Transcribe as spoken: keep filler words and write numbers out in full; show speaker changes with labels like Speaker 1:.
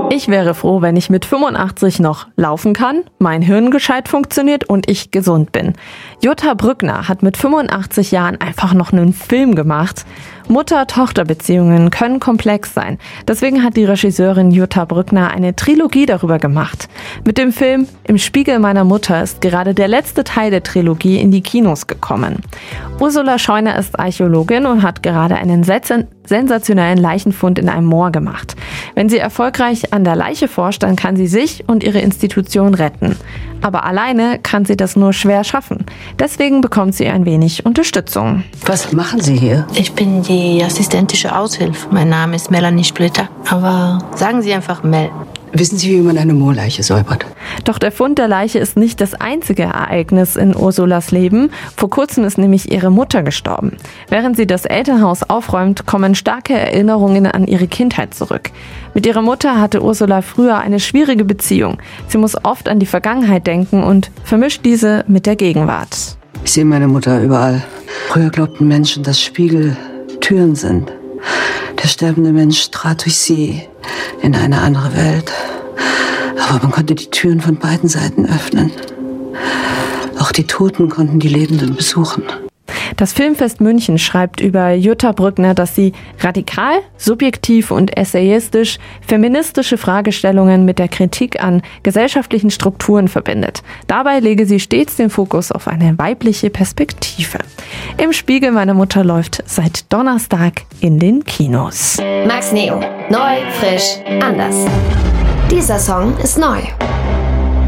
Speaker 1: Ich wäre froh, wenn ich mit fünfundachtzig noch laufen kann, mein Hirn gescheit funktioniert und ich gesund bin. Jutta Brückner hat mit fünfundachtzig Jahren einfach noch einen Film gemacht. Mutter-Tochter-Beziehungen können komplex sein. Deswegen hat die Regisseurin Jutta Brückner eine Trilogie darüber gemacht. Mit dem Film Im Spiegel meiner Mutter ist gerade der letzte Teil der Trilogie in die Kinos gekommen. Ursula Scheuner ist Archäologin und hat gerade einen sensationellen Leichenfund in einem Moor gemacht. Wenn sie erfolgreich an der Leiche forscht, dann kann sie sich und ihre Institution retten. Aber alleine kann sie das nur schwer schaffen. Deswegen bekommt sie ein wenig Unterstützung.
Speaker 2: Was machen Sie hier?
Speaker 3: Ich bin die assistentische Aushilfe. Mein Name ist Melanie Splitter. Aber sagen Sie einfach Mel.
Speaker 2: Wissen Sie, wie man eine Moorleiche säubert?
Speaker 1: Doch der Fund der Leiche ist nicht das einzige Ereignis in Ursulas Leben. Vor kurzem ist nämlich ihre Mutter gestorben. Während sie das Elternhaus aufräumt, kommen starke Erinnerungen an ihre Kindheit zurück. Mit ihrer Mutter hatte Ursula früher eine schwierige Beziehung. Sie muss oft an die Vergangenheit denken und vermischt diese mit der Gegenwart.
Speaker 2: Ich sehe meine Mutter überall. Früher glaubten Menschen, dass Spiegel Türen sind. Der sterbende Mensch trat durch sie in eine andere Welt. Aber man konnte die Türen von beiden Seiten öffnen. Auch die Toten konnten die Lebenden besuchen.
Speaker 1: Das Filmfest München schreibt über Jutta Brückner, dass sie radikal, subjektiv und essayistisch feministische Fragestellungen mit der Kritik an gesellschaftlichen Strukturen verbindet. Dabei lege sie stets den Fokus auf eine weibliche Perspektive. Im Spiegel meiner Mutter läuft seit Donnerstag in den Kinos.
Speaker 4: Max Neo. Neu, frisch, anders. Dieser Song ist neu.